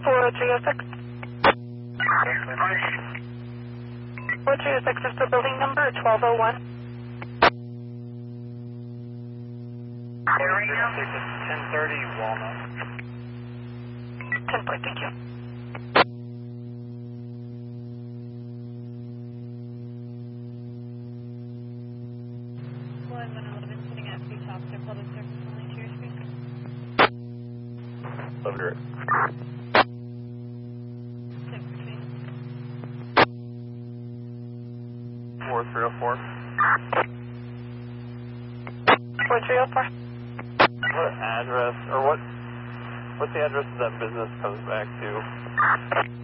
4306. 4306 is the building number, 1201. Right now? 1030 Walnut. 10 point, thank you. One 111 sitting at 2 top, their public service only to your screen. Over it. 4304. 4304. What address, or what's the address that business comes back to?